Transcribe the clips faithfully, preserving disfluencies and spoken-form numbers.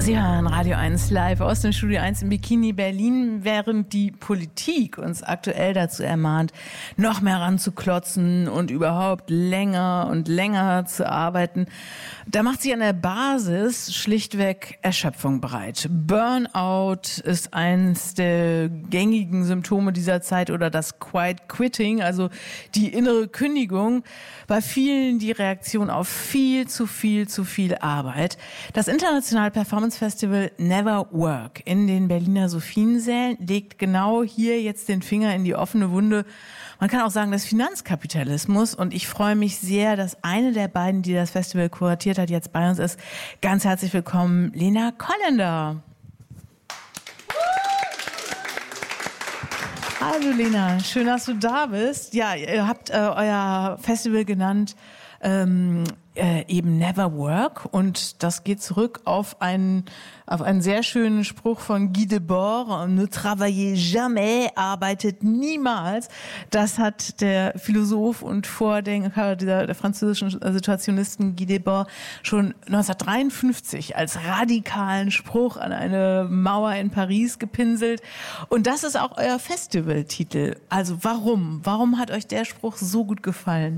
Sie hören Radio eins live aus dem Studio eins in Bikini Berlin, während die Politik uns aktuell dazu ermahnt, noch mehr ranzuklotzen und überhaupt länger und länger zu arbeiten. Da macht sich an der Basis schlichtweg Erschöpfung breit. Burnout ist eins der gängigen Symptome dieser Zeit oder das Quiet Quitting, also die innere Kündigung. Bei vielen die Reaktion auf viel zu viel zu viel Arbeit. Das internationale Performance Festival Never Work in den Berliner Sophiensälen legt genau hier jetzt den Finger in die offene Wunde. Man kann auch sagen, des Finanzkapitalismus. Und ich freue mich sehr, dass eine der beiden, die das Festival kuratiert hat, jetzt bei uns ist. Ganz herzlich willkommen, Lena Kollender. Hallo Lena, schön, dass du da bist. Ja, ihr habt äh, euer Festival genannt, ähm, äh, eben Never Work, und das geht zurück auf einen, auf einen sehr schönen Spruch von Guy Debord: Ne travaillez jamais, arbeitet niemals. Das hat der Philosoph und Vordenker der, der französischen Situationisten Guy Debord schon neunzehnhundertdreiundfünfzig als radikalen Spruch an eine Mauer in Paris gepinselt. Und das ist auch euer Festivaltitel. Also warum? Warum hat euch der Spruch so gut gefallen?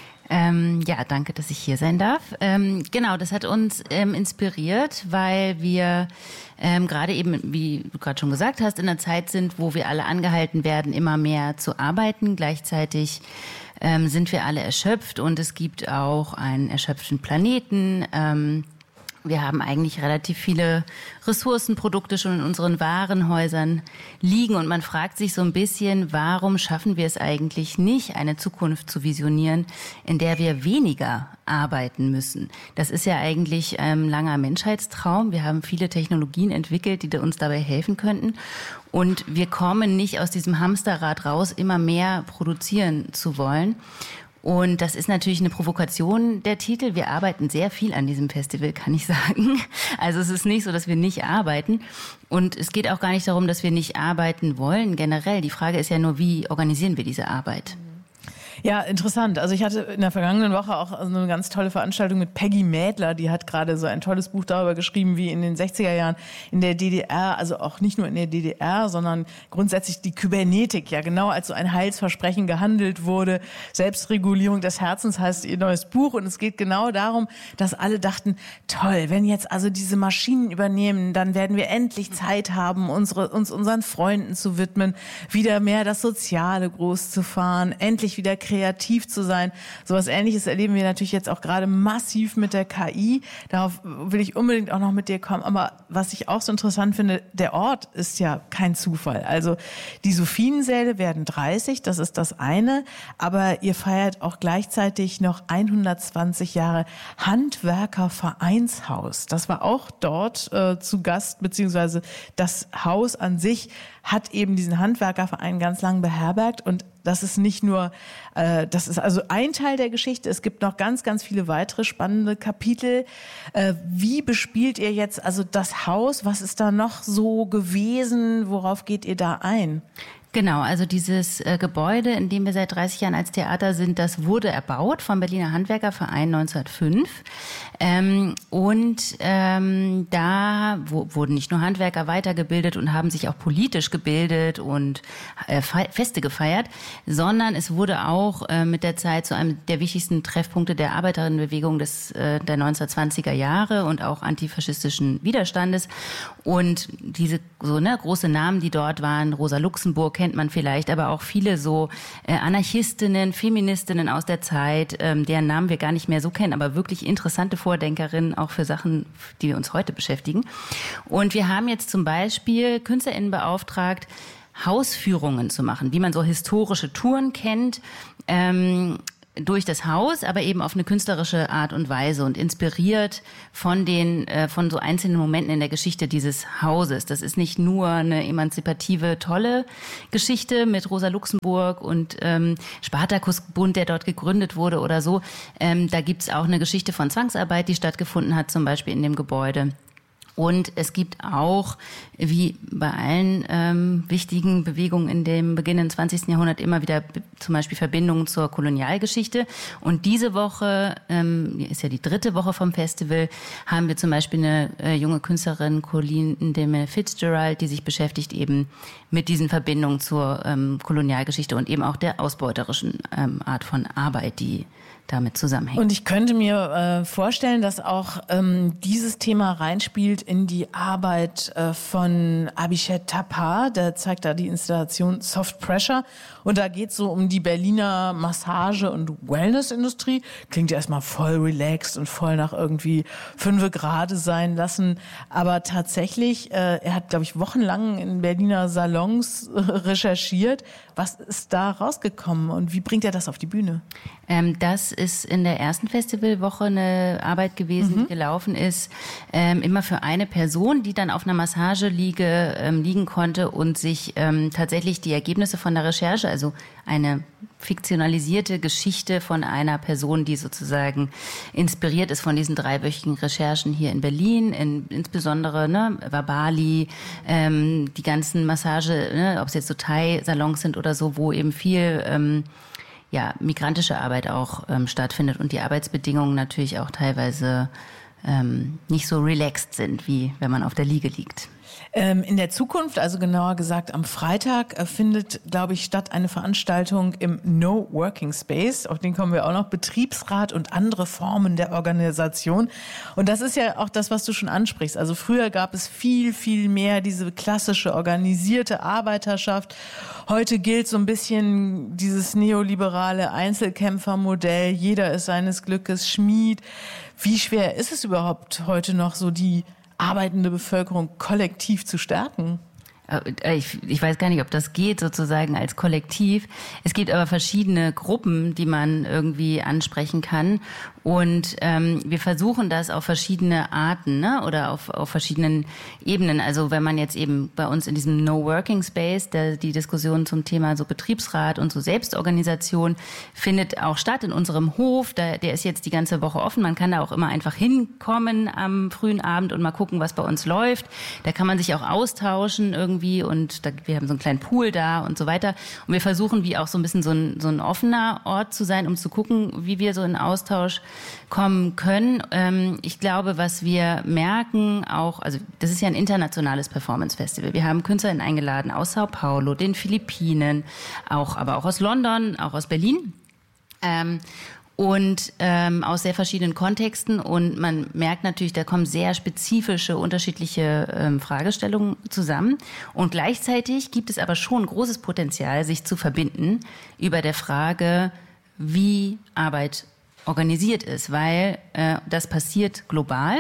Ähm, ja, danke, dass ich hier sein darf. Ähm, genau, das hat uns ähm, inspiriert, weil wir ähm, gerade eben, wie du gerade schon gesagt hast, in einer Zeit sind, wo wir alle angehalten werden, immer mehr zu arbeiten. Gleichzeitig ähm, sind wir alle erschöpft und es gibt auch einen erschöpften Planeten. Ähm, Wir haben eigentlich relativ viele Ressourcenprodukte schon in unseren Warenhäusern liegen und man fragt sich so ein bisschen, warum schaffen wir es eigentlich nicht, eine Zukunft zu visionieren, in der wir weniger arbeiten müssen. Das ist ja eigentlich ein langer Menschheitstraum. Wir haben viele Technologien entwickelt, die uns dabei helfen könnten. Und wir kommen nicht aus diesem Hamsterrad raus, immer mehr produzieren zu wollen. Und das ist natürlich eine Provokation, der Titel. Wir arbeiten sehr viel an diesem Festival, kann ich sagen. Also es ist nicht so, dass wir nicht arbeiten. Und es geht auch gar nicht darum, dass wir nicht arbeiten wollen generell. Die Frage ist ja nur, wie organisieren wir diese Arbeit? Ja, interessant. Also ich hatte in der vergangenen Woche auch eine ganz tolle Veranstaltung mit Peggy Mädler. Die hat gerade so ein tolles Buch darüber geschrieben, wie in den sechziger Jahren in der D D R, also auch nicht nur in der D D R, sondern grundsätzlich die Kybernetik ja genau als so ein Heilsversprechen gehandelt wurde. Selbstregulierung des Herzens heißt ihr neues Buch. Und es geht genau darum, dass alle dachten, toll, wenn jetzt also diese Maschinen übernehmen, dann werden wir endlich Zeit haben, unsere, uns unseren Freunden zu widmen, wieder mehr das Soziale groß zu fahren, endlich wieder kreativ zu sein. Sowas Ähnliches erleben wir natürlich jetzt auch gerade massiv mit der K I. Darauf will ich unbedingt auch noch mit dir kommen. Aber was ich auch so interessant finde, der Ort ist ja kein Zufall. Also die Sophiensäle werden dreißig, das ist das eine. Aber ihr feiert auch gleichzeitig noch hundertzwanzig Jahre Handwerkervereinshaus. Das war auch dort äh, zu Gast, beziehungsweise das Haus an sich hat eben diesen Handwerkerverein ganz lang beherbergt. Und das ist nicht nur, äh, das ist also ein Teil der Geschichte. Es gibt noch ganz, ganz viele weitere spannende Kapitel. Äh, wie bespielt ihr jetzt also das Haus? Was ist da noch so gewesen? Worauf geht ihr da ein? Genau, also dieses äh, Gebäude, in dem wir seit dreißig Jahren als Theater sind, das wurde erbaut vom Berliner Handwerkerverein neunzehnhundertfünf. Ähm, und ähm, da wo, wurden nicht nur Handwerker weitergebildet und haben sich auch politisch gebildet und äh, Fe- Feste gefeiert, sondern es wurde auch äh, mit der Zeit zu einem der wichtigsten Treffpunkte der Arbeiterinnenbewegung des, äh, der neunzehnhundertzwanziger Jahre und auch antifaschistischen Widerstandes. Und diese so ne, große Namen, die dort waren, Rosa Luxemburg kennt man vielleicht, aber auch viele so äh, Anarchistinnen, Feministinnen aus der Zeit, ähm, deren Namen wir gar nicht mehr so kennen, aber wirklich interessante Vordenkerinnen auch für Sachen, die wir uns heute beschäftigen. Und wir haben jetzt zum Beispiel KünstlerInnen beauftragt, Hausführungen zu machen, wie man so historische Touren kennt, ähm, durch das Haus, aber eben auf eine künstlerische Art und Weise und inspiriert von den äh, von so einzelnen Momenten in der Geschichte dieses Hauses. Das ist nicht nur eine emanzipative, tolle Geschichte mit Rosa Luxemburg und ähm, Spartakusbund, der dort gegründet wurde oder so. Ähm, da gibt's auch eine Geschichte von Zwangsarbeit, die stattgefunden hat, zum Beispiel in dem Gebäude. Und es gibt auch, wie bei allen ähm, wichtigen Bewegungen in dem beginnenden zwanzigsten Jahrhundert, immer wieder b- zum Beispiel Verbindungen zur Kolonialgeschichte. Und diese Woche, ähm, ist ja die dritte Woche vom Festival, haben wir zum Beispiel eine äh, junge Künstlerin, Colleen Ndeme Fitzgerald, die sich beschäftigt eben mit diesen Verbindungen zur ähm, Kolonialgeschichte und eben auch der ausbeuterischen ähm, Art von Arbeit, die damit zusammenhängt. Und ich könnte mir äh, vorstellen, dass auch ähm, dieses Thema reinspielt in die Arbeit äh, von Abhishek Thapa. Der zeigt da die Installation Soft Pressure. Und da geht es so um die Berliner Massage- und Wellnessindustrie. Klingt ja erstmal voll relaxed und voll nach irgendwie fünfe Grade sein lassen. Aber tatsächlich, äh, er hat, glaube ich, wochenlang in Berliner Salons äh, recherchiert. Was ist da rausgekommen und wie bringt er das auf die Bühne? Ähm, das ist in der ersten Festivalwoche eine Arbeit gewesen, mhm. die gelaufen ist, ähm, immer für eine Person, die dann auf einer Massageliege ähm, liegen konnte und sich ähm, tatsächlich die Ergebnisse von der Recherche, also eine fiktionalisierte Geschichte von einer Person, die sozusagen inspiriert ist von diesen dreiwöchigen Recherchen hier in Berlin, in, insbesondere ne, Wabali, ähm, die ganzen Massage, ne, ob es jetzt so Thai-Salons sind oder so, wo eben viel ähm, ja, migrantische Arbeit auch ähm, stattfindet und die Arbeitsbedingungen natürlich auch teilweise ähm, nicht so relaxed sind, wie wenn man auf der Liege liegt. Ähm, in der Zukunft, also genauer gesagt am Freitag, äh, findet, glaube ich, statt eine Veranstaltung im No Working Space. Auf den kommen wir auch noch. Betriebsrat und andere Formen der Organisation. Und das ist ja auch das, was du schon ansprichst. Also früher gab es viel, viel mehr diese klassische organisierte Arbeiterschaft. Heute gilt so ein bisschen dieses neoliberale Einzelkämpfermodell. Jeder ist seines Glückes Schmied. Wie schwer ist es überhaupt heute noch, so die arbeitende Bevölkerung kollektiv zu stärken? Ich, ich weiß gar nicht, ob das geht sozusagen als Kollektiv. Es gibt aber verschiedene Gruppen, die man irgendwie ansprechen kann. Und ähm, wir versuchen das auf verschiedene Arten, ne? Oder auf, auf verschiedenen Ebenen. Also wenn man jetzt eben bei uns in diesem No Working Space, der, die Diskussion zum Thema so Betriebsrat und so Selbstorganisation findet auch statt in unserem Hof. Der, der ist jetzt die ganze Woche offen. Man kann da auch immer einfach hinkommen am frühen Abend und mal gucken, was bei uns läuft. Da kann man sich auch austauschen irgendwie und da, wir haben so einen kleinen Pool da und so weiter. Und wir versuchen, wie auch so ein bisschen so ein, so ein offener Ort zu sein, um zu gucken, wie wir so in Austausch kommen können. Ähm, ich glaube, was wir merken auch, also das ist ja ein internationales Performance-Festival. Wir haben KünstlerInnen eingeladen aus Sao Paulo, den Philippinen, auch, aber auch aus London, auch aus Berlin. Ähm, und ähm, aus sehr verschiedenen Kontexten. Und man merkt natürlich, da kommen sehr spezifische, unterschiedliche ähm, Fragestellungen zusammen. Und gleichzeitig gibt es aber schon großes Potenzial, sich zu verbinden über der Frage, wie Arbeit organisiert ist, weil äh, das passiert global,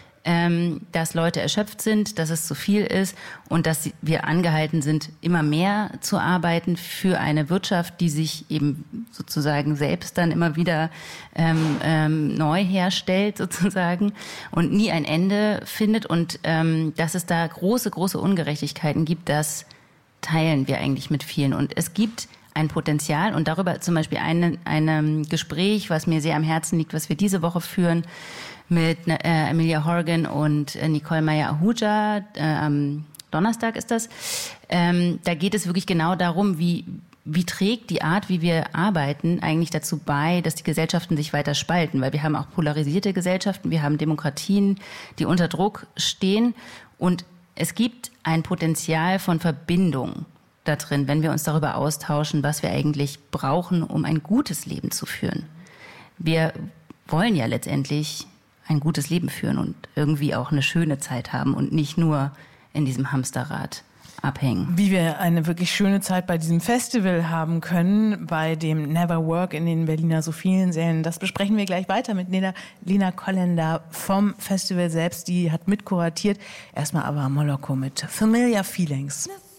ähm, dass Leute erschöpft sind, dass es zu viel ist und dass wir angehalten sind, immer mehr zu arbeiten für eine Wirtschaft, die sich eben sozusagen selbst dann immer wieder ähm, ähm, neu herstellt sozusagen und nie ein Ende findet und ähm, dass es da große, große Ungerechtigkeiten gibt, das teilen wir eigentlich mit vielen und es gibt ein Potenzial und darüber zum Beispiel ein eine Gespräch, was mir sehr am Herzen liegt, was wir diese Woche führen mit äh, Emilia Horgan und äh, Nicole Meyer-Ahuja, äh, am Donnerstag ist das. Ähm, da geht es wirklich genau darum, wie wie trägt die Art, wie wir arbeiten, eigentlich dazu bei, dass die Gesellschaften sich weiter spalten, weil wir haben auch polarisierte Gesellschaften, wir haben Demokratien, die unter Druck stehen und es gibt ein Potenzial von Verbindung da drin, wenn wir uns darüber austauschen, was wir eigentlich brauchen, um ein gutes Leben zu führen. Wir wollen ja letztendlich ein gutes Leben führen und irgendwie auch eine schöne Zeit haben und nicht nur in diesem Hamsterrad abhängen. Wie wir eine wirklich schöne Zeit bei diesem Festival haben können, bei dem Never Work in den Berliner Sophiensälen, das besprechen wir gleich weiter mit Lena, Lena Kollender vom Festival selbst. Die hat mitkuratiert. Erstmal aber Moloko mit Familiar Feelings.